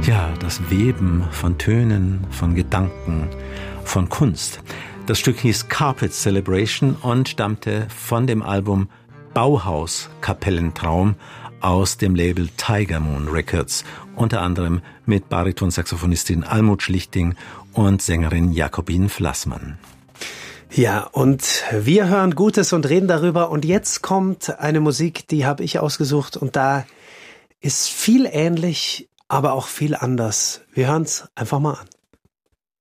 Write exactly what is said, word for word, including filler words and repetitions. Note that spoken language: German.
Ja, das Weben von Tönen, von Gedanken, von Kunst. Das Stück hieß Carpet Celebration und stammte von dem Album Bauhaus Kapellentraum aus dem Label Tiger Moon Records, unter anderem mit Bariton-Saxophonistin Almut Schlichting und Sängerin Jakobine Flassmann. Ja, und wir hören Gutes und reden darüber. Und jetzt kommt eine Musik, die habe ich ausgesucht und da ist viel ähnlich, aber auch viel anders. Wir hören es einfach mal an.